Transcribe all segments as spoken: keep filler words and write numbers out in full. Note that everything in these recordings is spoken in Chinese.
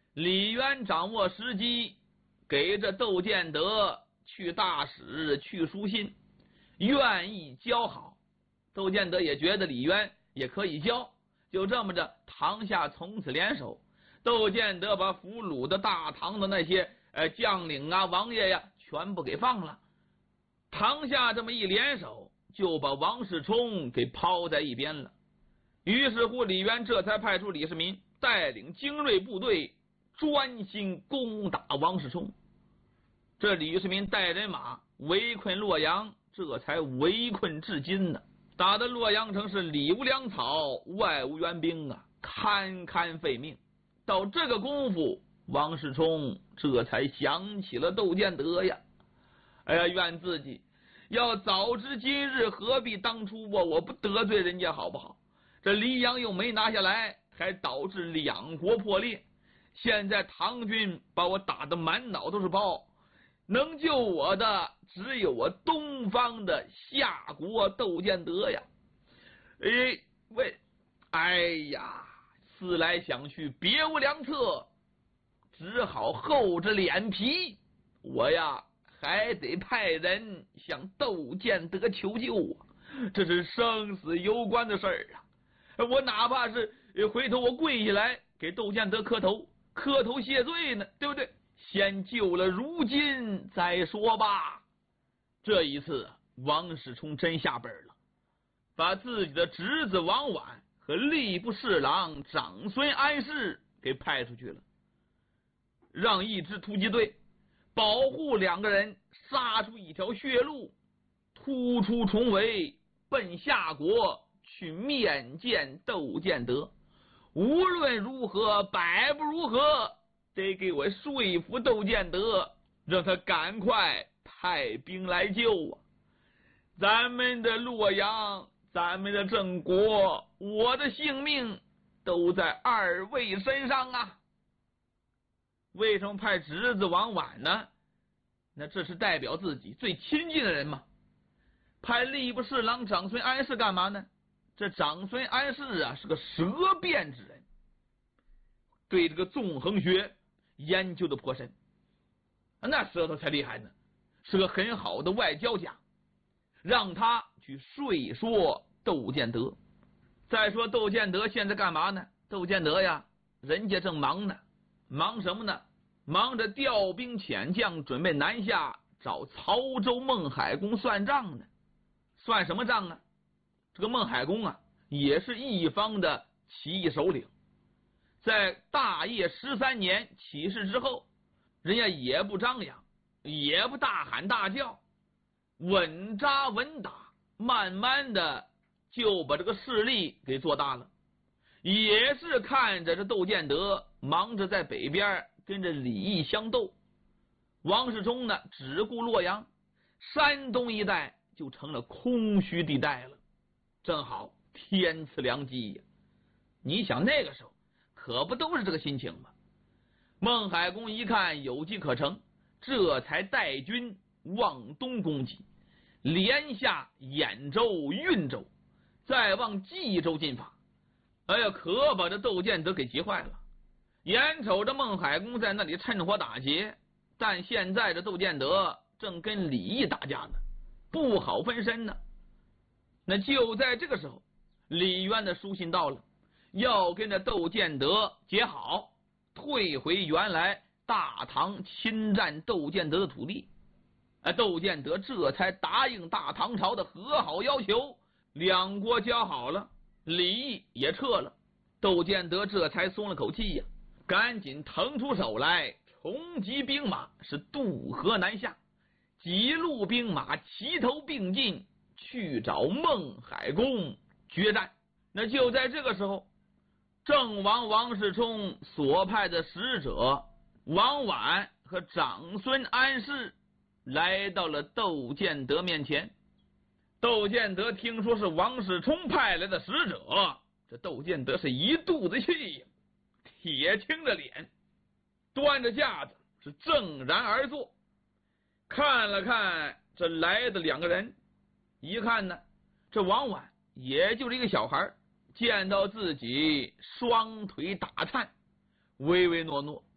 李渊掌握时机，给这窦建德去大使去书信，愿意交好。窦建德也觉得李渊也可以交，就这么着，唐夏从此联手。窦建德把俘虏的大唐的那些呃将领啊、王爷呀，全部给放了。唐夏这么一联手，就把王世充给抛在一边了。于是乎，李渊这才派出李世民带领精锐部队，专心攻打王世充。这李世民带人马围困洛阳，这才围困至今呢。打的洛阳城是里无粮草，外无援兵啊，堪堪废命。到这个功夫，王世充这才想起了窦建德呀。哎呀，怨自己要早知今日，何必当初我我不得罪人家好不好？这黎阳又没拿下来，还导致两国破裂。现在唐军把我打得满脑都是包，能救我的只有我东方的夏国窦建德呀！哎喂，哎呀，思来想去，别无良策，只好厚着脸皮，我呀还得派人向窦建德求救啊！这是生死攸关的事儿啊！我哪怕是回头我跪下来给窦建德磕头，磕头谢罪呢，对不对？先救了如今再说吧。这一次王世充真下本了，把自己的侄子王绾和吏部侍郎长孙安世给派出去了，让一支突击队保护两个人，杀出一条血路，突出重围，奔夏国去面见窦建德。无论如何，百不如何，得给我说服窦建德，让他赶快派兵来救啊！咱们的洛阳，咱们的郑国，我的性命都在二位身上啊！为什么派侄子王绾呢？那这是代表自己最亲近的人嘛。派吏部侍郎长孙安世干嘛呢？这长孙安世啊是个舌辩之人，对这个纵横学研究的颇深，那舌头才厉害呢，是个很好的外交家，让他去说说窦建德。再说窦建德现在干嘛呢？窦建德呀，人家正忙呢，忙什么呢？忙着调兵遣将，准备南下找曹州孟海公算账呢。算什么账啊？这个孟海公啊，也是一方的起义首领，在大业十三年起事之后，人家也不张扬，也不大喊大叫，稳扎稳打，慢慢的就把这个势力给做大了。也是看着这窦建德忙着在北边跟着李毅相斗，王世充呢只顾洛阳，山东一带就成了空虚地带了。正好天赐良机呀！你想那个时候可不都是这个心情吗？孟海公一看有机可乘，这才带军往东攻击，连下兖州、运州，再往冀州进发。哎呀，可把这窦建德给急坏了。眼瞅着孟海公在那里趁火打劫，但现在这窦建德正跟李毅打架呢，不好分身呢。那就在这个时候，李渊的书信到了，要跟着窦建德结好，退回原来大唐侵占窦建德的土地。哎，窦建德这才答应大唐朝的和好要求，两国交好了，李毅也撤了，窦建德这才松了口气呀，赶紧腾出手来，重集兵马，是渡河南下，几路兵马齐头并进，去找孟海公决战。那就在这个时候，郑王王世充所派的使者王绾和长孙安世来到了窦建德面前。窦建德听说是王世充派来的使者，这窦建德是一肚子气呀，铁青着脸，端着架子是正然而坐，看了看这来的两个人，一看呢，这王绾也就是一个小孩，见到自己双腿打颤，唯唯诺诺，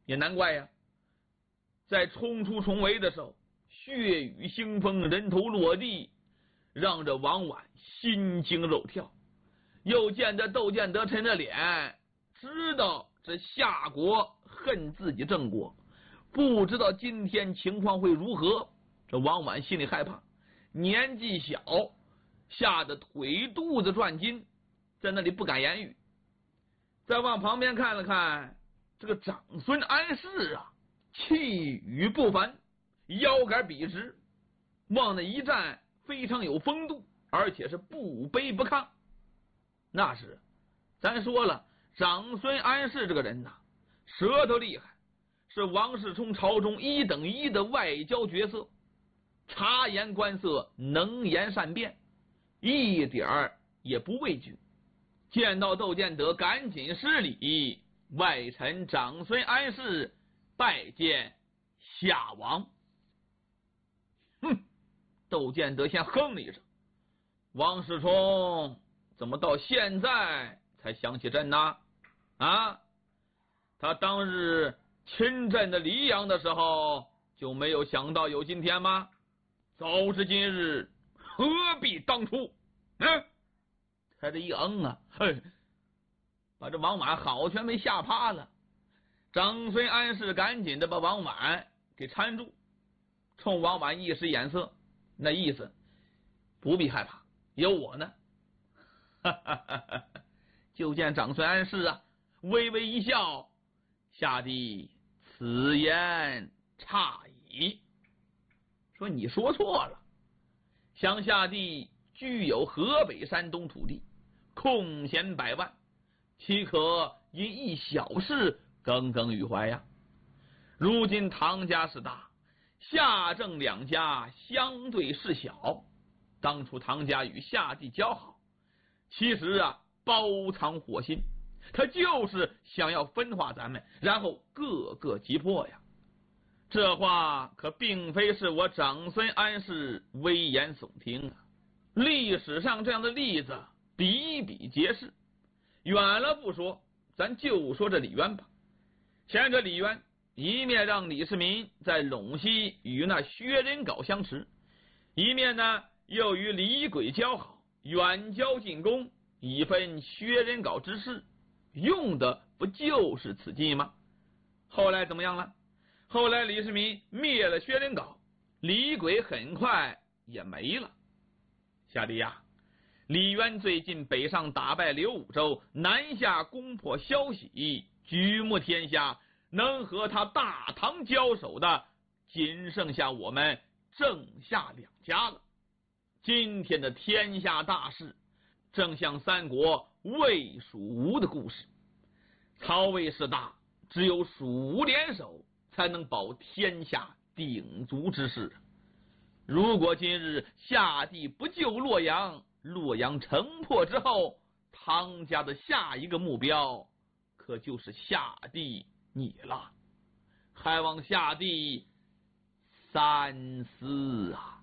也难怪呀，在冲出重围的时候，血雨腥风，人头落地，让这王绾心惊肉跳。又见得窦建德沉着脸，知道这夏国恨自己郑国，不知道今天情况会如何。这王绾心里害怕，年纪小，吓得腿肚子转筋，在那里不敢言语。再往旁边看了看，这个长孙安世啊，气宇不凡，腰杆笔直，往那一站非常有风度，而且是不卑不亢。那是咱说了，长孙安世这个人呐，舌头厉害，是王世充朝中一等一的外交角色，察言观色，能言善辩，一点儿也不畏惧。见到窦建德，赶紧施礼，外臣长孙安世拜见夏王。哼！窦建德先哼了一声，王世充怎么到现在才想起朕呢？啊，他当日亲朕的黎阳的时候就没有想到有今天吗？早知今日，何必当初？嗯，他这一嗯啊，嘿，把这王绾好全被吓趴了。长孙安世赶紧的把王绾给搀住，冲王绾一使眼色，那意思不必害怕，有我呢。哈哈哈哈！就见长孙安世啊，微微一笑，下帝此言差矣。说你说错了，想下帝具有河北山东土地，空闲百万，岂可因一小事耿耿于怀呀？如今唐家是大，夏郑两家相对是小，当初唐家与夏帝交好，其实啊包藏祸心，他就是想要分化咱们，然后各个击破呀。这话可并非是我长孙安世危言耸听啊，历史上这样的例子比比皆是。远了不说，咱就说这李渊吧。前者李渊一面让李世民在陇西与那薛仁杲相持，一面呢又与李轨交好，远交近攻，以分薛仁杲之势，用的不就是此计吗？后来怎么样了？后来李世民灭了薛仁杲，李轨很快也没了。下帝呀，李渊最近北上打败刘武周，南下攻破萧息，举目天下，能和他大唐交手的仅剩下我们郑夏两家了。今天的天下大事正像三国魏蜀吴的故事，曹魏势大，只有蜀吴联手才能保天下鼎足之势。如果今日夏帝不救洛阳，洛阳城破之后，唐家的下一个目标可就是夏帝你了，还望夏帝三思啊。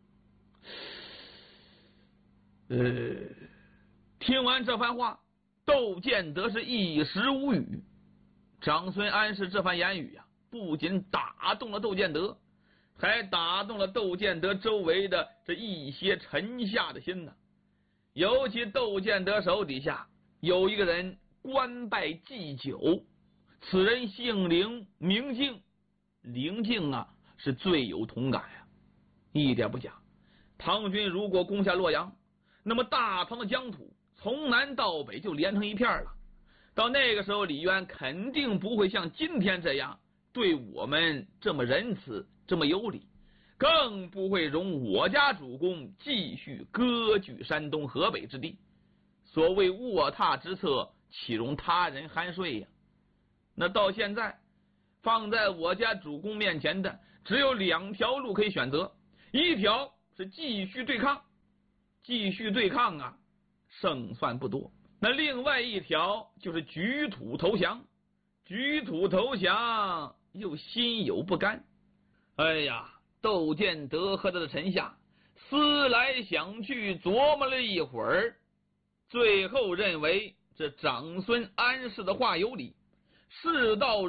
呃，听完这番话，窦建德是一时无语。长孙安世这番言语啊，不仅打动了窦建德，还打动了窦建德周围的这一些臣下的心呢。尤其窦建德手底下有一个人官拜祭酒，此人姓凌，名敬。凌敬啊，是最有同感呀、啊，一点不假。唐军如果攻下洛阳，那么大唐的疆土从南到北就连成一片了。到那个时候，李渊肯定不会像今天这样对我们这么仁慈，这么有礼，更不会容我家主公继续割据山东河北之地。所谓卧榻之侧，岂容他人酣睡呀？那到现在，放在我家主公面前的只有两条路可以选择，一条是继续对抗，继续对抗啊，胜算不多。那另外一条就是举土投降，举土投降又心有不甘。哎呀，窦建德和他的臣下思来想去，琢磨了一会儿，最后认为这长孙安世的话有理，事到